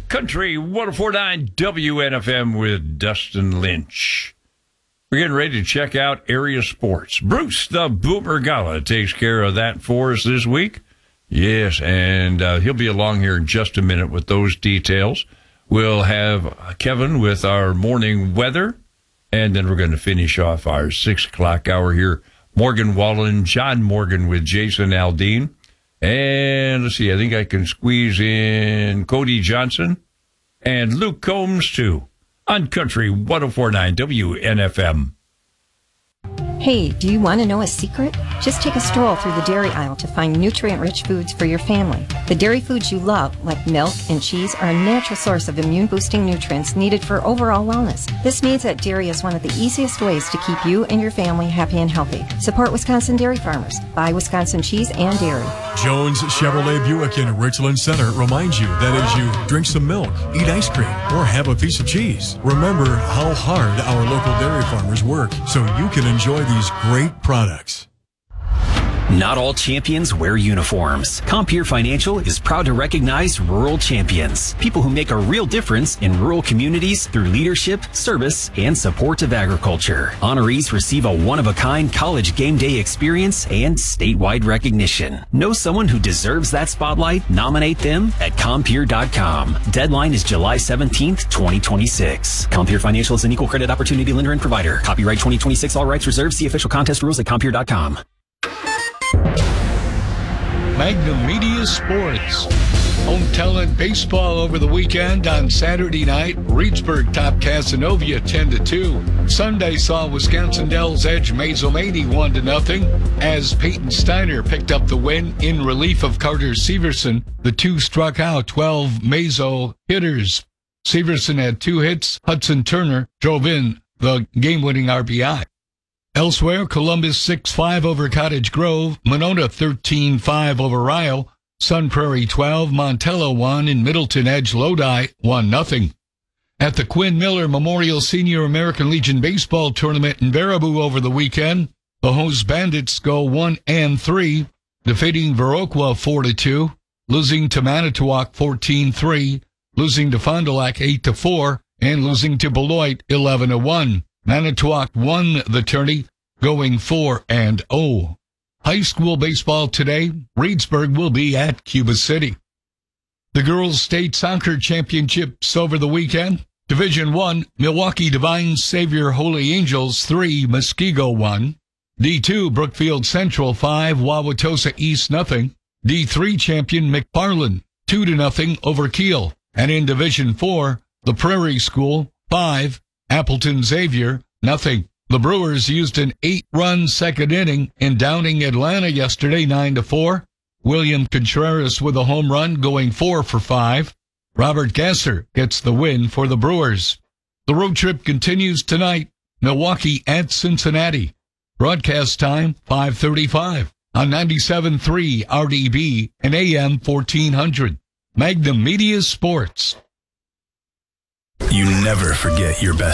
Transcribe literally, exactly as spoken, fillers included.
Country one oh four point nine W N F M with Dustin Lynch. We're getting ready to check out area sports. Bruce the Boomer Gala takes care of that for us this week. Yes, and uh, he'll be along here in just a minute with those details. We'll have Kevin with our morning weather, and then we're going to finish off our six o'clock hour here. Morgan Wallen, John Morgan with Jason Aldean. And let's see, I think I can squeeze in Cody Johnson and Luke Combs, too, on Country one oh four point nine W N F M. Hey, do you want to know a secret? Just take a stroll through the dairy aisle to find nutrient-rich foods for your family. The dairy foods you love, like milk and cheese, are a natural source of immune-boosting nutrients needed for overall wellness. This means that dairy is one of the easiest ways to keep you and your family happy and healthy. Support Wisconsin dairy farmers. Buy Wisconsin cheese and dairy. Jones Chevrolet Buick in Richland Center reminds you that as you drink some milk, eat ice cream, or have a piece of cheese, remember how hard our local dairy farmers work so you can enjoy these great products. Not all champions wear uniforms. Compeer Financial is proud to recognize rural champions, people who make a real difference in rural communities through leadership, service, and support of agriculture. Honorees receive a one-of-a-kind college game day experience and statewide recognition. Know someone who deserves that spotlight? Nominate them at Compeer dot com. Deadline is July seventeenth, twenty twenty-six. Compeer Financial is an equal credit opportunity lender and provider. Copyright twenty twenty-six, all rights reserved. See official contest rules at Compeer dot com. Magnum Media Sports. Home talent baseball over the weekend. On Saturday night, Reedsburg topped Casanova ten to two. Sunday saw Wisconsin Dells edge Mazomaney one to nothing as Peyton Steiner picked up the win in relief of Carter Severson. The two struck out twelve Mazo hitters. Severson had two hits. Hudson Turner drove in the game-winning R B I. Elsewhere, Columbus six five over Cottage Grove, Monona thirteen five over Ryle, Sun Prairie twelve, Montello one, and Middleton edge Lodi one nothing. At the Quinn Miller Memorial Senior American Legion Baseball Tournament in Baraboo over the weekend, the Hose Bandits go one and three, defeating Viroqua four to two, losing to Manitowoc fourteen three, losing to Fond du Lac eight to four, and losing to Beloit eleven to one. Manitowoc won the tourney, going four and oh. High school baseball today, Reedsburg will be at Cuba City. The girls' state soccer championships over the weekend. Division one, Milwaukee Divine Savior Holy Angels three, Muskego one. D two, Brookfield Central five, Wauwatosa East nothing. D three champion McFarland two to nothing over Kiel. And in Division four, the Prairie School five, Appleton Xavier, nothing. The Brewers used an eight-run second inning in downing Atlanta yesterday, nine to four. William Contreras with a home run, going four for five. Robert Gasser gets the win for the Brewers. The road trip continues tonight. Milwaukee at Cincinnati. Broadcast time, five thirty-five on ninety-seven point three R D B and A M fourteen hundred. Magnum Media Sports. You never forget your best